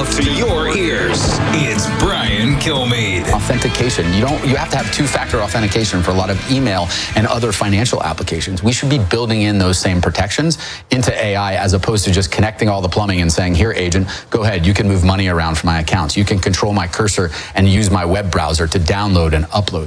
mouth to your ears. It's Brian Kilmeade. Authentication. You have to have two-factor authentication for a lot of email and other financial applications. We should be building in those same protections into AI as opposed to just connecting all the plumbing and saying, here, agent, go ahead. You can move money around from my accounts. You can control my cursor and use my web browser to download and upload.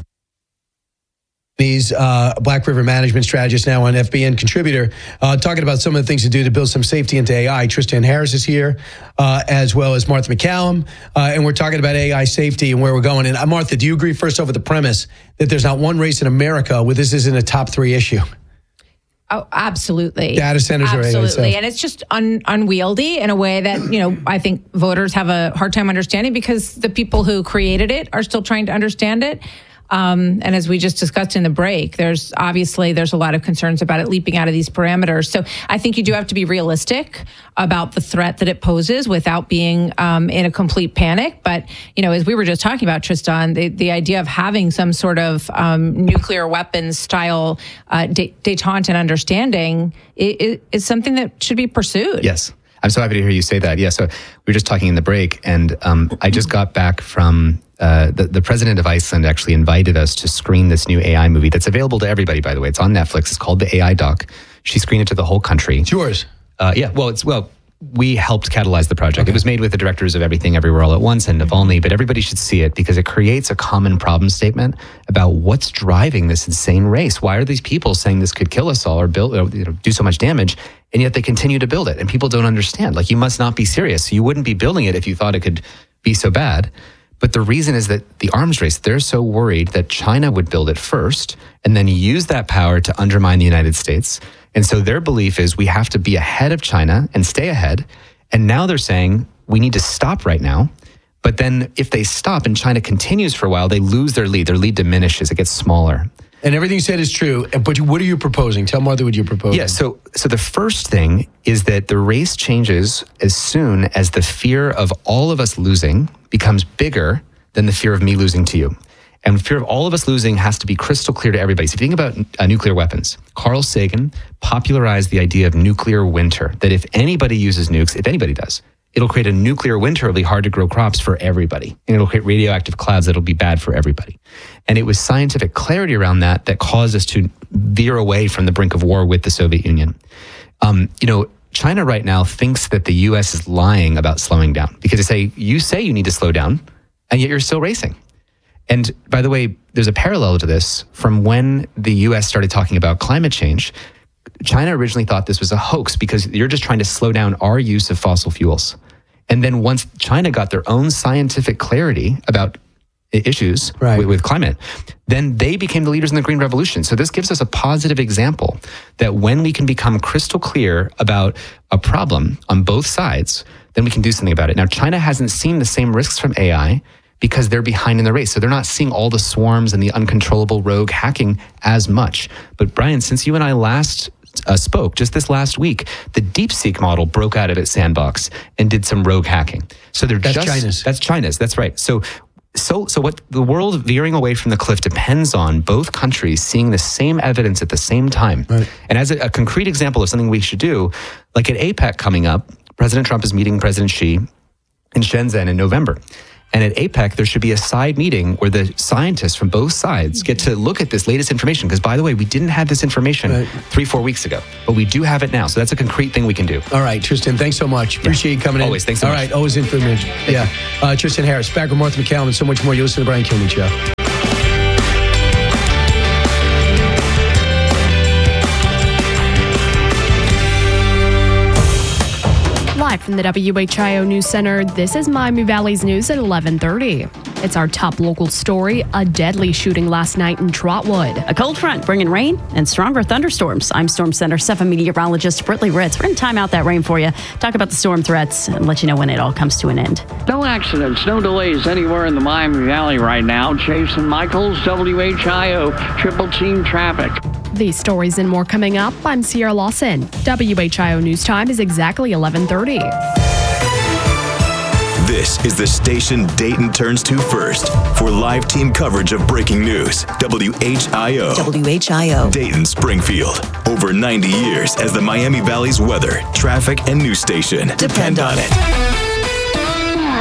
He's Black River management strategist, now on FBN contributor, talking about some of the things to do to build some safety into AI. Tristan Harris is here, as well as Martha MacCallum, and we're talking about AI safety and where we're going. And Martha, do you agree first off with the premise that there's not one race in America where this isn't a top 3 issue? Oh, absolutely. Data centers are absolutely, and it's just unwieldy in a way that I think voters have a hard time understanding because the people who created it are still trying to understand it. And as we just discussed in the break, there's a lot of concerns about it leaping out of these parameters. So I think you do have to be realistic about the threat that it poses without being in a complete panic. But, as we were just talking about, Tristan, the idea of having some sort of nuclear weapons style détente and understanding is something that should be pursued. Yes. I'm so happy to hear you say that. Yeah, so we were just talking in the break, and I just got back from the president of Iceland actually invited us to screen this new AI movie that's available to everybody, by the way. It's on Netflix. It's called The AI Doc. She screened it to the whole country. It's yours. We helped catalyze the project. Okay. It was made with the directors of Everything Everywhere All at Once and Navalny, but everybody should see it because it creates a common problem statement about what's driving this insane race. Why are these people saying this could kill us all or do so much damage, and yet they continue to build it? And people don't understand. Like, you must not be serious. You wouldn't be building it if you thought it could be so bad. But the reason is that the arms race, they're so worried that China would build it first and then use that power to undermine the United States. And so their belief is we have to be ahead of China and stay ahead. And now they're saying we need to stop right now. But then if they stop and China continues for a while, they lose their lead. Their lead diminishes. It gets smaller. And everything you said is true. But what are you proposing? Tell Martha what you're proposing. Yeah, so the first thing is that the race changes as soon as the fear of all of us losing becomes bigger than the fear of me losing to you. And fear of all of us losing has to be crystal clear to everybody. So if you think about nuclear weapons, Carl Sagan popularized the idea of nuclear winter, that if anybody uses nukes, if anybody does, it'll create a nuclear winter. It'll be hard to grow crops for everybody. And it'll create radioactive clouds that'll be bad for everybody. And it was scientific clarity around that caused us to veer away from the brink of war with the Soviet Union. China right now thinks that the U.S. is lying about slowing down because you say you need to slow down, and yet you're still racing. And by the way, there's a parallel to this from when the U.S. started talking about climate change. China originally thought this was a hoax because you're just trying to slow down our use of fossil fuels. And then once China got their own scientific clarity about issues with climate, then they became the leaders in the Green Revolution. So this gives us a positive example that when we can become crystal clear about a problem on both sides, then we can do something about it. Now, China hasn't seen the same risks from AI because they're behind in the race. So they're not seeing all the swarms and the uncontrollable rogue hacking as much. But Brian, since you and I last spoke just this last week, the DeepSeek model broke out of its sandbox and did some rogue hacking. So that's China's. That's right. So what the world veering away from the cliff depends on both countries seeing the same evidence at the same time. Right. And as a concrete example of something we should do, like at APEC coming up, President Trump is meeting President Xi in Shenzhen in November. And at APEC, there should be a side meeting where the scientists from both sides get to look at this latest information. Because, by the way, we didn't have this information 3-4 weeks ago, but we do have it now. So that's a concrete thing we can do. All right, Tristan, thanks so much. Appreciate you coming in. Always, thanks so much. All right, always information. Yeah. Tristan Harris, back with Martha MacCallum and so much more. You listen to the Brian Kilmeade Show. Live from the WHIO News Center, this is Miami Valley's News at 11:30. It's our top local story, a deadly shooting last night in Trotwood. A cold front bringing rain and stronger thunderstorms. I'm Storm Center 7 meteorologist Britley Ritz. We're going to time out that rain for you, talk about the storm threats, and let you know when it all comes to an end. No accidents, no delays anywhere in the Miami Valley right now. Jason Michaels, WHIO, Triple Team Traffic. These stories and more coming up. I'm Sierra Lawson. WHIO News Time is exactly 11:30. This is the station Dayton turns to first for live team coverage of breaking news. WHIO. WHIO. Dayton Springfield. Over 90 years as the Miami Valley's weather, traffic, and news station. Depend on it.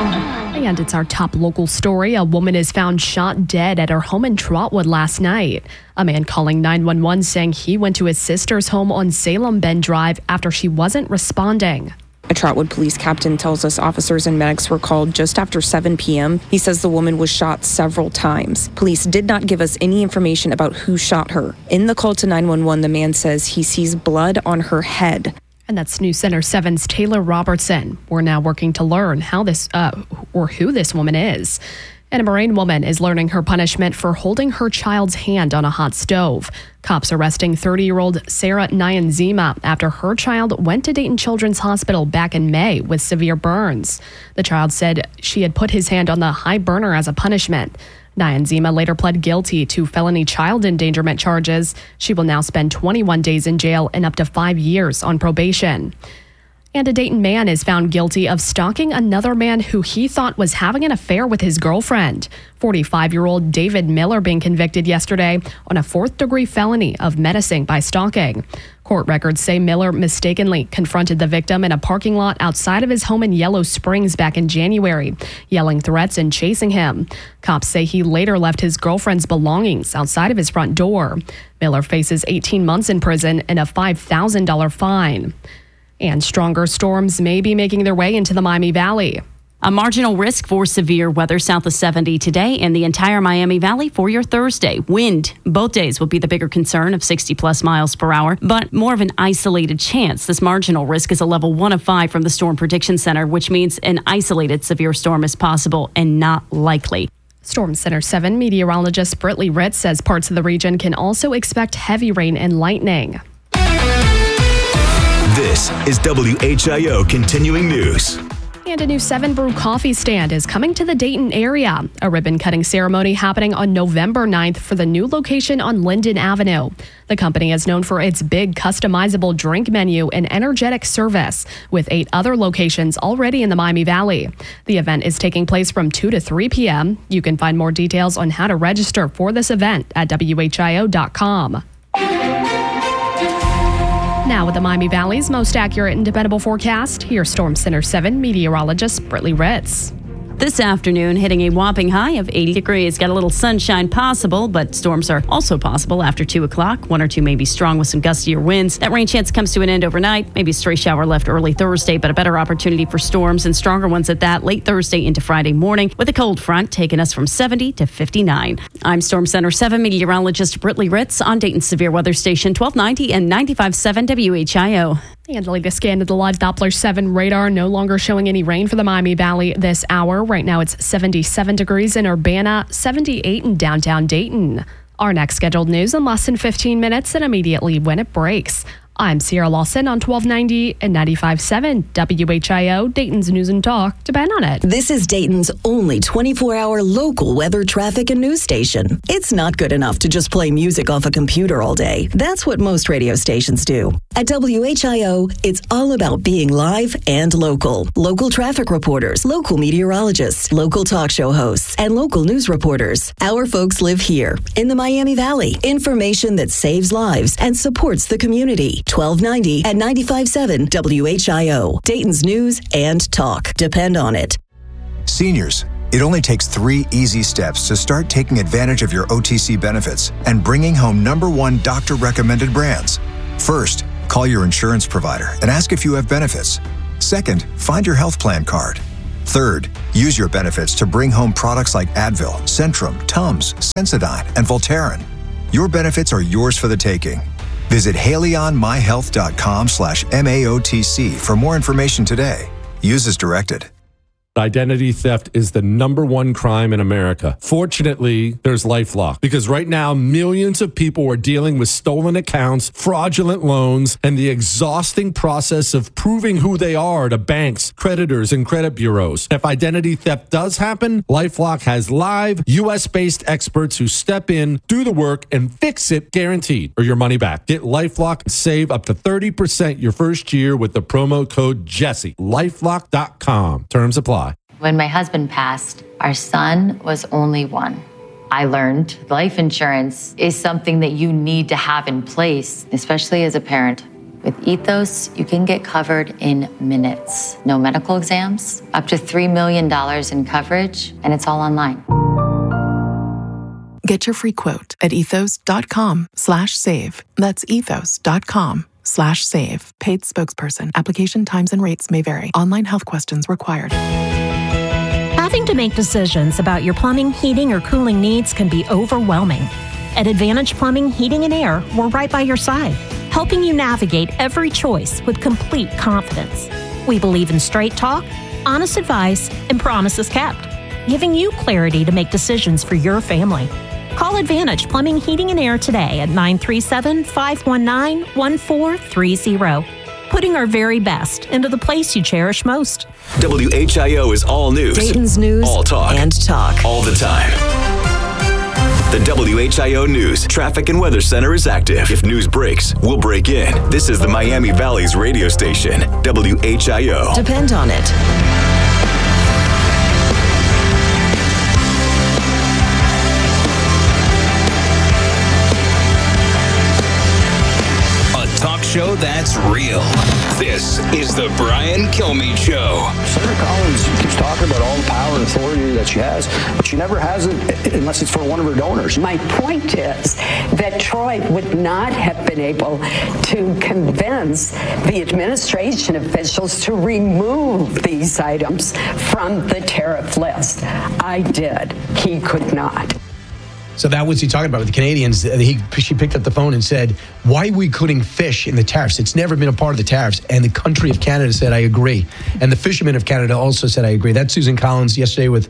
And it's our top local story. A woman is found shot dead at her home in Trotwood last night. A man calling 911 saying he went to his sister's home on Salem Bend Drive after she wasn't responding. A Trotwood police captain tells us officers and medics were called just after 7 p.m. He says the woman was shot several times. Police did not give us any information about who shot her. In the call to 911, the man says he sees blood on her head. And that's News Center 7's Taylor Robertson. We're now working to learn who this woman is. And a Moraine woman is learning her punishment for holding her child's hand on a hot stove. Cops arresting 30-year-old Sarah Nyanzima after her child went to Dayton Children's Hospital back in May with severe burns. The child said she had put his hand on the high burner as a punishment. Nyanzima later pled guilty to felony child endangerment charges. She will now spend 21 days in jail and up to 5 years on probation. And a Dayton man is found guilty of stalking another man who he thought was having an affair with his girlfriend. 45-year-old David Miller being convicted yesterday on a 4th-degree felony of menacing by stalking. Court records say Miller mistakenly confronted the victim in a parking lot outside of his home in Yellow Springs back in January, yelling threats and chasing him. Cops say he later left his girlfriend's belongings outside of his front door. Miller faces 18 months in prison and a $5,000 fine. And stronger storms may be making their way into the Miami Valley. A marginal risk for severe weather south of 70 today and the entire Miami Valley for your Thursday. Wind both days will be the bigger concern of 60+ miles per hour, but more of an isolated chance. This marginal risk is a level 1 of 5 from the Storm Prediction Center, which means an isolated severe storm is possible and not likely. Storm Center 7 meteorologist Britley Ritz says parts of the region can also expect heavy rain and lightning. This is WHIO Continuing News. And a new 7 Brew coffee stand is coming to the Dayton area. A ribbon-cutting ceremony happening on November 9th for the new location on Linden Avenue. The company is known for its big customizable drink menu and energetic service, with 8 other locations already in the Miami Valley. The event is taking place from 2 to 3 p.m. You can find more details on how to register for this event at WHIO.com. Now with the Miami Valley's most accurate and dependable forecast, here's Storm Center 7 meteorologist Britley Ritz. This afternoon, hitting a whopping high of 80 degrees. Got a little sunshine possible, but storms are also possible after 2 o'clock. 1 or 2 may be strong with some gustier winds. That rain chance comes to an end overnight. Maybe a stray shower left early Thursday, but a better opportunity for storms and stronger ones at that late Thursday into Friday morning, with a cold front taking us from 70 to 59. I'm Storm Center 7 meteorologist Britley Ritz on Dayton's Severe Weather Station 1290 and 95.7 WHIO. And the latest scan of the live Doppler 7 radar, no longer showing any rain for the Miami Valley this hour. Right now it's 77 degrees in Urbana, 78 in downtown Dayton. Our next scheduled news in less than 15 minutes and immediately when it breaks. I'm Sierra Lawson on 1290 and 95.7 WHIO, Dayton's News and Talk. Depend on it. This is Dayton's only 24-hour local weather, traffic, and news station. It's not good enough to just play music off a computer all day. That's what most radio stations do. At WHIO, it's all about being live and local. Local traffic reporters, local meteorologists, local talk show hosts, and local news reporters. Our folks live here in the Miami Valley. Information that saves lives and supports the community. 1290 and 95.7 WHIO. Dayton's News and Talk. Depend on it. Seniors, it only takes 3 easy steps to start taking advantage of your OTC benefits and bringing home #1 doctor-recommended brands. First, call your insurance provider and ask if you have benefits. Second, find your health plan card. Third, use your benefits to bring home products like Advil, Centrum, Tums, Sensodyne, and Voltaren. Your benefits are yours for the taking. Visit HaleyOnMyHealth.com/MAOTC for more information today. Use as directed. Identity theft is the #1 crime in America. Fortunately, there's LifeLock, because right now millions of people are dealing with stolen accounts, fraudulent loans, and the exhausting process of proving who they are to banks, creditors, and credit bureaus. If identity theft does happen, LifeLock has live US-based experts who step in, do the work, and fix it guaranteed, or your money back. Get LifeLock and save up to 30% your first year with the promo code Jesse. LifeLock.com. Terms apply. When my husband passed, our son was only 1. I learned life insurance is something that you need to have in place, especially as a parent. With Ethos, you can get covered in minutes. No medical exams, up to $3 million in coverage, and it's all online. Get your free quote at ethos.com/save. That's ethos.com/save. Paid spokesperson. Application times and rates may vary. Online health questions required. Having to make decisions about your plumbing, heating, or cooling needs can be overwhelming. At Advantage Plumbing, Heating, and Air, we're right by your side, helping you navigate every choice with complete confidence. We believe in straight talk, honest advice, and promises kept, giving you clarity to make decisions for your family. Call Advantage Plumbing, Heating, and Air today at 937-519-1430. Putting our very best into the place you cherish most. WHIO is all news. Dayton's news. All talk. And talk. All the time. The WHIO News Traffic and Weather Center is active. If news breaks, we'll break in. This is the Miami Valley's radio station, WHIO. Depend on it. Show that's real. This is the Brian Kilmeade Show. Senator Collins keeps talking about all the power and authority that she has, but she never has it unless it's for one of her donors. My point is that Troy would not have been able to convince the administration officials to remove these items from the tariff list. I did. He could not. So that was he talking about with the Canadians. She picked up the phone and said, why are we including fish in the tariffs? It's never been a part of the tariffs. And the country of Canada said, I agree. And the fishermen of Canada also said, I agree. That's Susan Collins yesterday with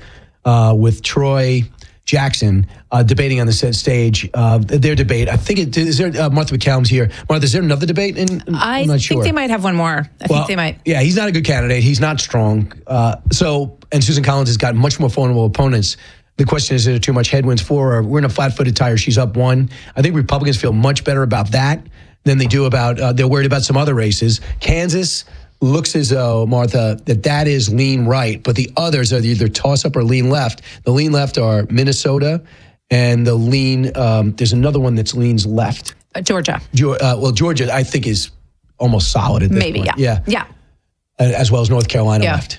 Troy Jackson debating on the stage. Their debate. I think is there Martha McCallum's here. Martha, is there another debate? I'm not sure. I think they might have one more. I think they might. Yeah, he's not a good candidate. He's not strong. And Susan Collins has got much more formidable opponents. The question is there too much headwinds for her? We're in a flat-footed tire. She's up one. I think Republicans feel much better about that than they do about, they're worried about some other races. Kansas looks as though, Martha, that is lean right, but the others are either toss-up or lean left. The lean left are Minnesota, and the lean, there's another one that's leans left. Georgia. Georgia, I think, is almost solid at this point. Yeah. As well as North Carolina left.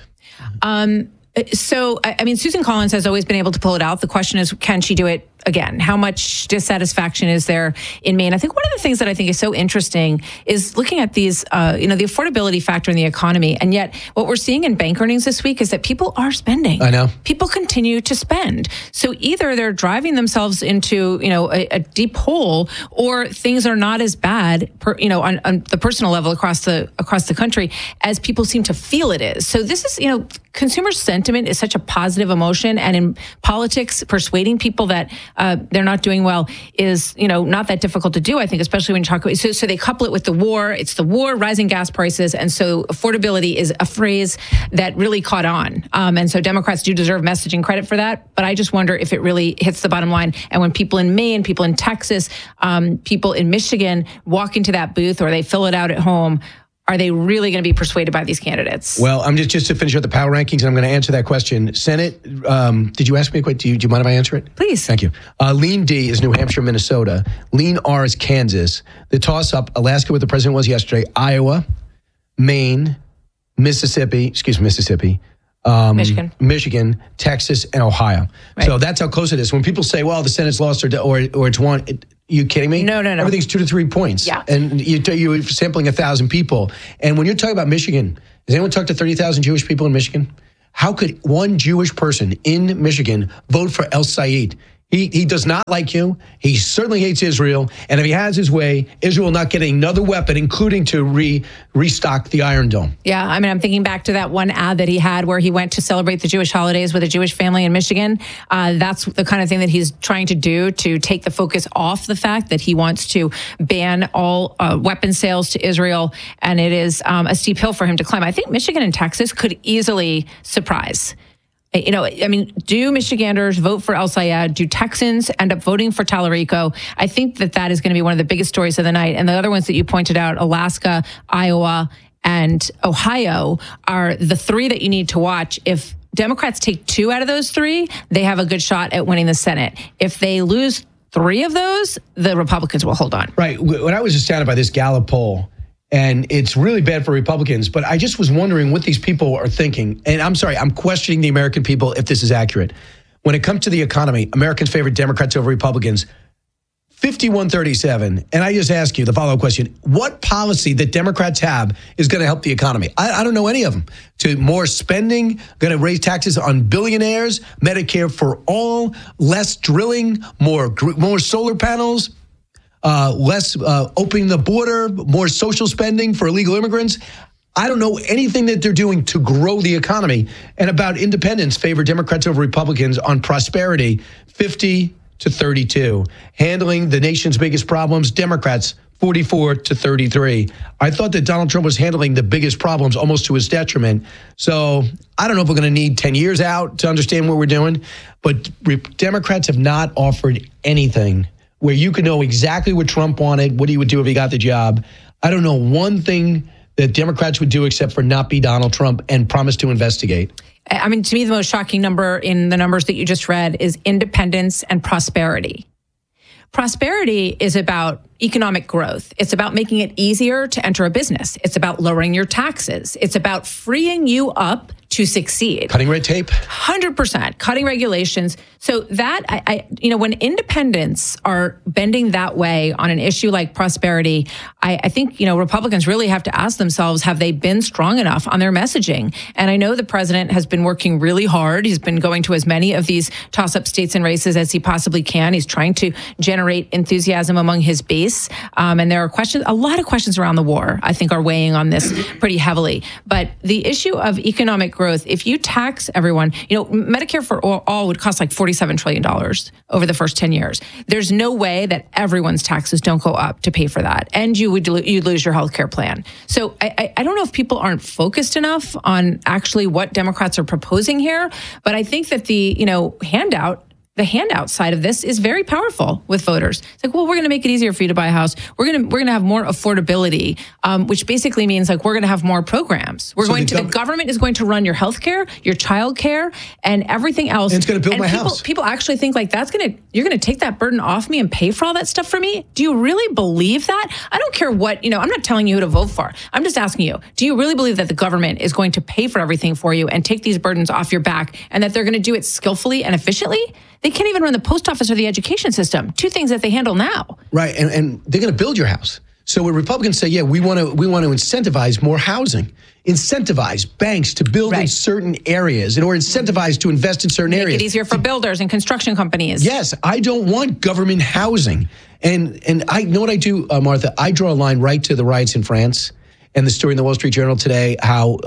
So, I mean, Susan Collins has always been able to pull it out. The question is, can she do it again? How much dissatisfaction is there in Maine? I think one of the things that I think is so interesting is looking at these, the affordability factor in the economy. And yet what we're seeing in bank earnings this week is that people are spending. I know. People continue to spend. So either they're driving themselves into, a deep hole, or things are not as bad, on the personal level across the country as people seem to feel it is. So this is, consumer sentiment is such a positive emotion. And in politics, persuading people that they're not doing well is, not that difficult to do, I think, especially when you talk about, so they couple it with the war. It's the war, rising gas prices. And so affordability is a phrase that really caught on. And so Democrats do deserve messaging credit for that. But I just wonder if it really hits the bottom line. And when people in Maine, people in Texas, people in Michigan walk into that booth, or they fill it out at home, are they really going to be persuaded by these candidates? Well, I'm just to finish up the power rankings, and I'm going to answer that question. Senate, did you ask me a question? Do you mind if I answer it? Please. Thank you. Lean D is New Hampshire, Minnesota. Lean R is Kansas. The toss-up, Alaska, where the president was yesterday, Iowa, Maine, Mississippi, Michigan, Texas, and Ohio. Right. So that's how close it is. When people say, well, the Senate's lost or it's won, you kidding me? No. Everything's 2 to 3 points. Yeah. And you're sampling 1,000 people. And when you're talking about Michigan, has anyone talked to 30,000 Jewish people in Michigan? How could one Jewish person in Michigan vote for El Sayed? He does not like you. He certainly hates Israel. And if he has his way, Israel will not get another weapon, including to restock the Iron Dome. Yeah, I mean, I'm thinking back to that one ad that he had where he went to celebrate the Jewish holidays with a Jewish family in Michigan. That's the kind of thing that he's trying to do to take the focus off the fact that he wants to ban all weapon sales to Israel. And it is a steep hill for him to climb. I think Michigan and Texas could easily surprise. Do Michiganders vote for El Sayed? Do Texans end up voting for Tallarico? I think that is going to be one of the biggest stories of the night. And the other ones that you pointed out, Alaska, Iowa, and Ohio, are the three that you need to watch. If Democrats take 2 out of those 3, they have a good shot at winning the Senate. If they lose 3 of those, the Republicans will hold on. Right. When I was astounded by this Gallup poll, And it's really bad for Republicans. But I just was wondering what these people are thinking. And I'm sorry, I'm questioning the American people if this is accurate. When it comes to the economy, Americans favor Democrats over Republicans. 51-37. And I just ask you the follow-up question. What policy that Democrats have is going to help the economy? I don't know any of them. To more spending, going to raise taxes on billionaires, Medicare for all, less drilling, more solar panels, less opening the border, more social spending for illegal immigrants. I don't know anything that they're doing to grow the economy. And about independence, favor Democrats over Republicans on prosperity, 50-32. Handling the nation's biggest problems, Democrats 44-33. I thought that Donald Trump was handling the biggest problems almost to his detriment. So I don't know if we're going to need 10 years out to understand what we're doing, but Democrats have not offered anything where you could know exactly what Trump wanted, what he would do if he got the job. I don't know one thing that Democrats would do except for not be Donald Trump and promise to investigate. I mean, to me, the most shocking number in the numbers that you just read is independence and prosperity. Prosperity is about economic growth. It's about making it easier to enter a business. It's about lowering your taxes. It's about freeing you up to succeed. Cutting red tape? 100%. Cutting regulations. So that, when independents are bending that way on an issue like prosperity, I think, Republicans really have to ask themselves, have they been strong enough on their messaging? And I know the president has been working really hard. He's been going to as many of these toss-up states and races as he possibly can. He's trying to generate enthusiasm among his base. And there are a lot of questions around the war, I think, are weighing on this pretty heavily. But the issue of economic growth, if you tax everyone, Medicare for all would cost like $47 trillion over the first 10 years. There's no way that everyone's taxes don't go up to pay for that. And you'd lose your health care plan. So I don't know if people aren't focused enough on actually what Democrats are proposing here, but I think that the handout side of this is very powerful with voters. It's like, well, we're going to make it easier for you to buy a house. We're going to have more affordability, which basically means like we're going to have more programs. The government is going to run your health care, your child care, and everything else. And it's going to build my house. People actually think like you're going to take that burden off me and pay for all that stuff for me. Do you really believe that? I don't care what, I'm not telling you who to vote for. I'm just asking you, do you really believe that the government is going to pay for everything for you and take these burdens off your back and that they're going to do it skillfully and efficiently? They can't even run the post office or the education system. Two things that they handle now. Right, and they're going to build your house. So when Republicans say, we want to incentivize more housing, incentivize banks to build in certain areas, or incentivize to invest in certain areas. Make it easier for builders and construction companies. Yes, I don't want government housing. And I know what I do, Martha. I draw a line right to the riots in France. And the story in the Wall Street Journal today, how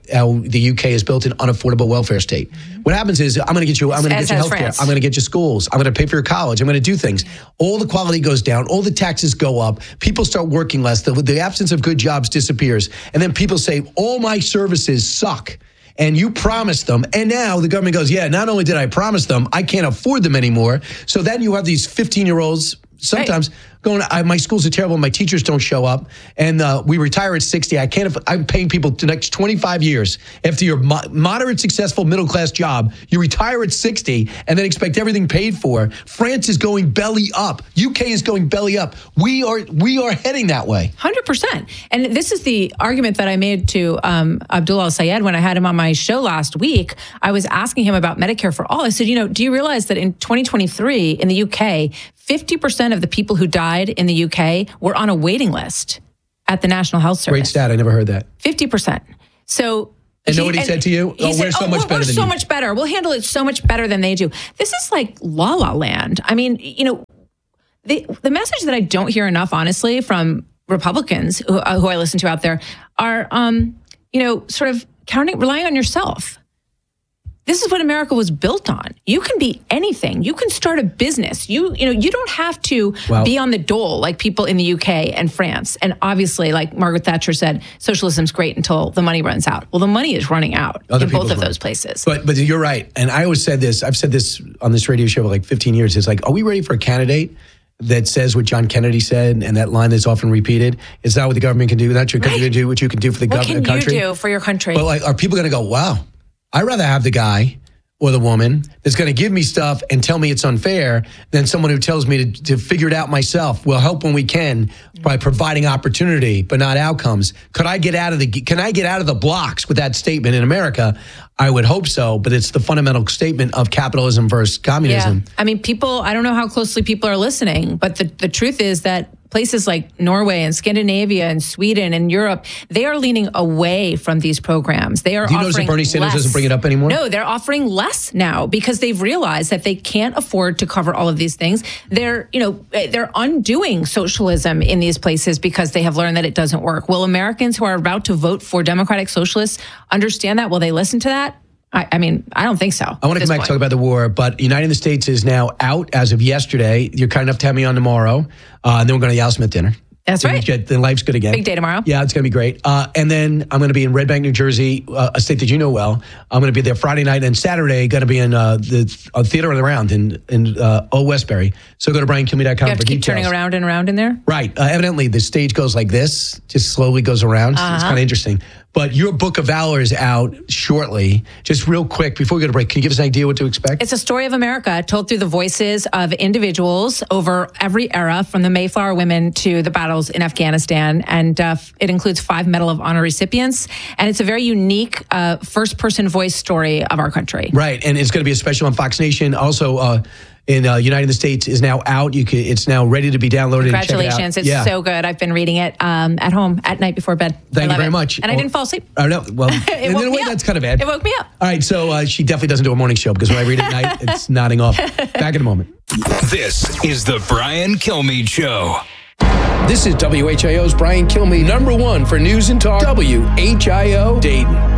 the UK has built an unaffordable welfare state. What happens is, I'm going to get you health care. I'm going to get you schools. I'm going to pay for your college. I'm going to do things. All the quality goes down. All the taxes go up. People start working less. The absence of good jobs disappears. And then people say, all my services suck. And you promised them. And now the government goes, not only did I promise them, I can't afford them anymore. So then you have these 15-year-olds sometimes going, my schools are terrible. My teachers don't show up. And we retire at 60. I'm paying people the next 25 years. After your moderate, successful, middle-class job, you retire at 60 and then expect everything paid for. France is going belly up. UK is going belly up. We are heading that way. 100%. And this is the argument that I made to Abdul Al-Sayed when I had him on my show last week. I was asking him about Medicare for all. I said, do you realize that in 2023 in the UK, 50% of the people who died in the UK were on a waiting list at the National Health Service. Great stat. I never heard that. 50%. So, and know what he said to you? We're so much better than you. We're so much better. We'll handle it so much better than they do. This is like La La Land. I mean, the message that I don't hear enough, honestly, from Republicans who I listen to out there are, sort of relying on yourself. This is what America was built on. You can be anything. You can start a business. You don't have to be on the dole like people in the UK and France. And obviously, like Margaret Thatcher said, socialism's great until the money runs out. Well, the money is running out in both of those places. But you're right. And I always said this. I've said this on this radio show for like 15 years. It's like, are we ready for a candidate that says what John Kennedy said, and that line that's often repeated? It's not what the government can do. Not your country can do what you can do for the country. What can you do for your country? But are people going to go, wow, I'd rather have the guy or the woman that's going to give me stuff and tell me it's unfair than someone who tells me to figure it out myself. We'll help when we can by providing opportunity, but not outcomes. Can I get out of the blocks with that statement in America? I would hope so, but it's the fundamental statement of capitalism versus communism. Yeah. I mean, I don't know how closely people are listening, but the truth is that places like Norway and Scandinavia and Sweden and Europe, they are leaning away from these programs. They are. Do you notice that Bernie Sanders doesn't bring it up anymore? No, they're offering less now because they've realized that they can't afford to cover all of these things. They're undoing socialism in these places because they have learned that it doesn't work. Will Americans who are about to vote for democratic socialists understand that? Will they listen to that? I mean, I don't think so. I want to come back and talk about the war, but United States is now out as of yesterday. You're kind enough to have me on tomorrow, and then we're going to Al Smith dinner. That's right. Then life's good again. Big day tomorrow. Yeah, it's going to be great. And then I'm going to be in Red Bank, New Jersey, a state that you know well. I'm going to be there Friday night, and Saturday going to be in the Theater on the Round in Old Westbury. So go to BrianKilmeade.com You have to keep details. turning around and around in there? Right. Evidently, the stage goes like this, just slowly goes around. It's kind of interesting. But your Book of Valor is out shortly. Just real quick, before we go to break, can you give us an idea what to expect? It's a story of America told through the voices of individuals over every era, from the Mayflower women to the battles in Afghanistan. And it includes 5 Medal of Honor recipients. And it's a very unique first-person voice story of our country. Right. And it's going to be a special on Fox Nation. Also, in United States is now out. It's now ready to be downloaded. Congratulations. And check it out. It's so good. I've been reading it at home at night before bed. Thank you very much. And I didn't fall asleep. Oh, no. Well, in a way, that's kind of bad. It woke me up. All right. So she definitely doesn't do a morning show because when I read at night, it's nodding off. Back in a moment. This is the Brian Kilmeade Show. This is WHIO's Brian Kilmeade, #1 for news and talk. WHIO Dayton.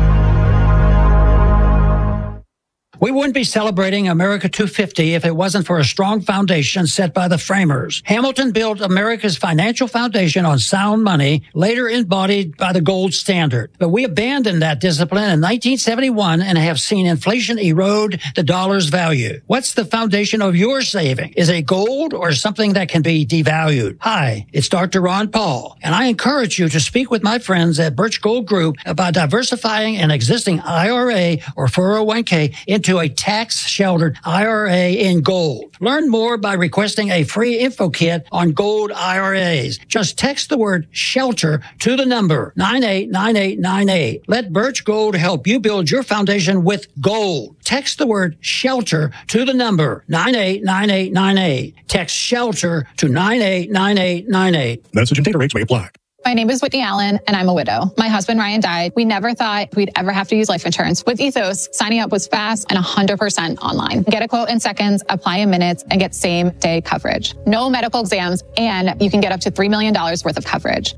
We wouldn't be celebrating America 250 if it wasn't for a strong foundation set by the framers. Hamilton built America's financial foundation on sound money, later embodied by the gold standard. But we abandoned that discipline in 1971 and have seen inflation erode the dollar's value. What's the foundation of your saving? Is it gold or something that can be devalued? Hi, it's Dr. Ron Paul, and I encourage you to speak with my friends at Birch Gold Group about diversifying an existing IRA or 401k into a tax-sheltered IRA in gold. Learn more by requesting a free info kit on gold IRAs. Just text the word shelter to the number 989898. Let Birch Gold help you build your foundation with gold. Text the word shelter to the number 989898. Text shelter to 989898. Message and data rates may apply. My name is Whitney Allen, and I'm a widow. My husband, Ryan, died. We never thought we'd ever have to use life insurance. With Ethos, signing up was fast and 100% online. Get a quote in seconds, apply in minutes, and get same-day coverage. No medical exams, and you can get up to $3 million worth of coverage.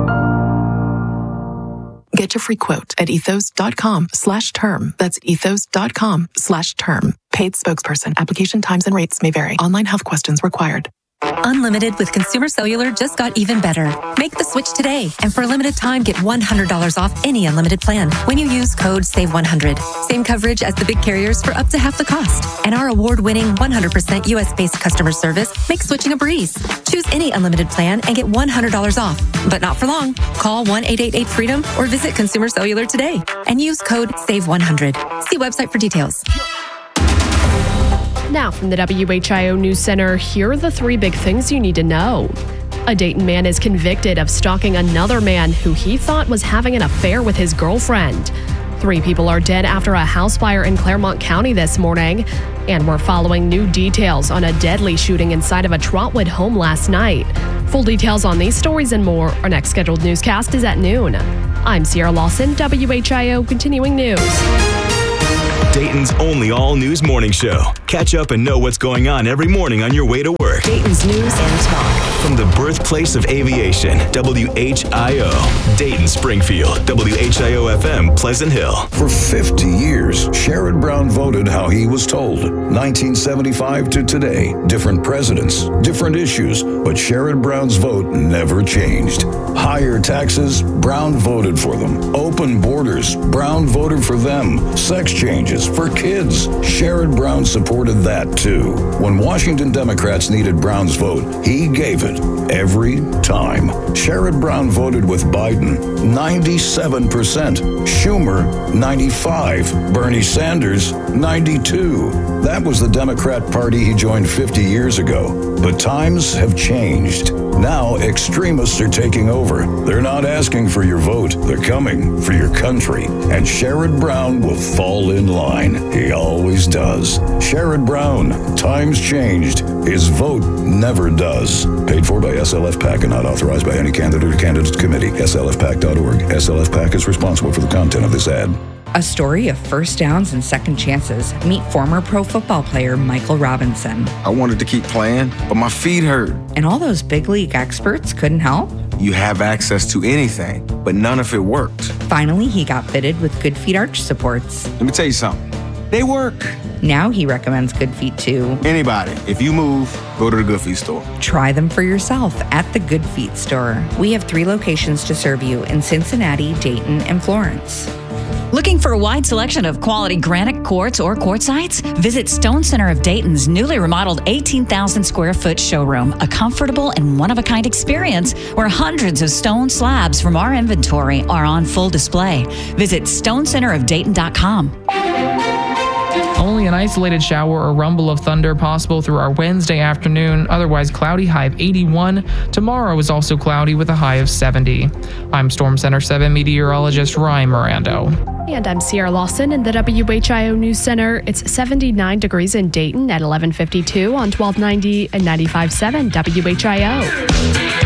Get your free quote at ethos.com/term. That's ethos.com/term. Paid spokesperson. Application times and rates may vary. Online health questions required. Unlimited with Consumer Cellular just got even better. Make the switch today, and for a limited time, get $100 off any unlimited plan when you use code SAVE100. Same coverage as the big carriers for up to half the cost. And our award-winning 100% US-based customer service makes switching a breeze. Choose any unlimited plan and get $100 off, but not for long. Call 1-888-FREEDOM or visit Consumer Cellular today and use code SAVE100. See website for details. Now from the WHIO News Center, here are the 3 big things you need to know. A Dayton man is convicted of stalking another man who he thought was having an affair with his girlfriend. 3 people are dead after a house fire in Claremont County this morning. And we're following new details on a deadly shooting inside of a Trotwood home last night. Full details on these stories and more. Our next scheduled newscast is at noon. I'm Sierra Lawson, WHIO Continuing News. Dayton's only all-news morning show. Catch up and know what's going on every morning on your way to work. Dayton's News and Talk. From the birthplace of aviation, WHIO. Dayton, Springfield, WHIO-FM, Pleasant Hill. For 50 years, Sherrod Brown voted how he was told. 1975 to today, different presidents, different issues, but Sherrod Brown's vote never changed. Higher taxes, Brown voted for them. Open borders, Brown voted for them. Sex changes for kids, Sherrod Brown supported that too. When Washington Democrats needed Brown's vote, he gave it every time. Sherrod Brown voted with Biden 97%, Schumer 95%, Bernie Bernie Sanders, 92. That was the Democrat Party he joined 50 years ago. But times have changed. Now extremists are taking over. They're not asking for your vote. They're coming for your country. And Sherrod Brown will fall in line. He always does. Sherrod Brown, times changed. His vote never does. Paid for by SLF PAC and not authorized by any candidate or candidates committee. SLFPAC.org. SLF PAC is responsible for the content of this ad. A story of first downs and second chances. Meet former pro football player Michael Robinson. I wanted to keep playing, but my feet hurt. And all those big league experts couldn't help? You have access to anything, but none of it worked. Finally, he got fitted with Good Feet arch supports. Let me tell you something. They work. Now he recommends Good Feet to anybody. If you move, go to the Good Feet store. Try them for yourself at the Good Feet store. We have 3 locations to serve you in Cincinnati, Dayton, and Florence. Looking for a wide selection of quality granite quartz or quartzites? Visit Stone Center of Dayton's newly remodeled 18,000 square foot showroom, a comfortable and one-of-a-kind experience where hundreds of stone slabs from our inventory are on full display. Visit stonecenterofdayton.com. Only an isolated shower or rumble of thunder possible through our Wednesday afternoon. Otherwise cloudy, high of 81. Tomorrow is also cloudy with a high of 70. I'm Storm Center 7 meteorologist Ryan Mirando. And I'm Sierra Lawson in the WHIO News Center. It's 79 degrees in Dayton at 11:52 on 1290 and 95.7 WHIO.